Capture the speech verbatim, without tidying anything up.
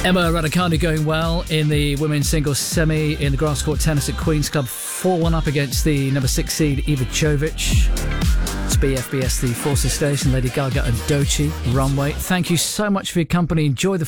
Emma Raducanu going well in the women's singles semi in the grass court tennis at Queen's Club. four one up against the number six seed Eva Jovic. It's B F B S, the Forces Station, Lady Gaga and Doechii, Runway. Thank you so much for your company. Enjoy the